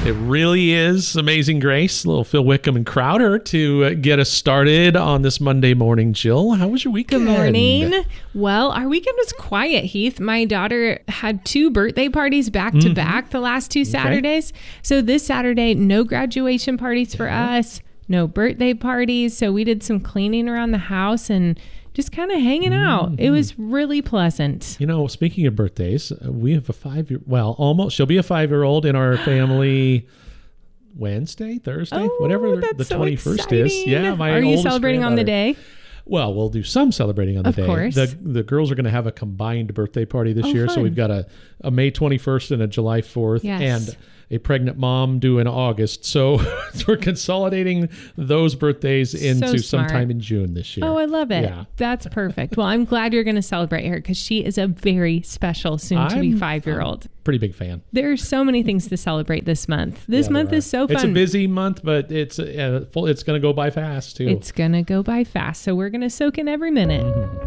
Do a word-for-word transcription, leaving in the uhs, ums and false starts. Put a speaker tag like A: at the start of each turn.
A: It really is Amazing Grace, little Phil Wickham and Crowder to uh, get us started on this Monday morning. Jill, how was your weekend?
B: Good morning. Well, our weekend was quiet, Heath. My daughter had two birthday parties back to
A: Mm-hmm.
B: back the last two Saturdays. So this Saturday, no graduation parties for
A: Yeah.
B: us, no birthday parties. So we did some cleaning around the house and just kind of hanging out.
A: Mm-hmm.
B: It was really pleasant.
A: You know, speaking of birthdays, uh, we have a five-year, well, almost, she'll be a five-year-old in our family Wednesday, Thursday,
B: Oh,
A: whatever
B: that's
A: the
B: so
A: twenty-first is.
B: exciting.
A: Yeah, my
B: Are you
A: oldest
B: celebrating on the
A: granddaughter.
B: day?
A: Well, we'll do some celebrating on the
B: Of
A: day.
B: course.
A: The the girls are going to have a combined birthday party this
B: Oh,
A: year. So
B: fun.
A: we've got a, a May twenty-first and a July fourth
B: Yes.
A: and a pregnant mom due in August. So we're consolidating those birthdays into
B: smart.
A: sometime in June this year.
B: Oh, I love it.
A: Yeah.
B: That's perfect. Well, I'm glad you're going to celebrate her because she is a very special soon-to-be
A: I'm-
B: five-year-old.
A: Pretty big fan.
B: There are so many things to celebrate this month. This
A: Yeah,
B: month
A: there
B: is
A: are.
B: so fun.
A: It's a busy month, but it's uh, full, it's going to go by fast too.
B: It's going to go by fast. So we're going to soak in every minute.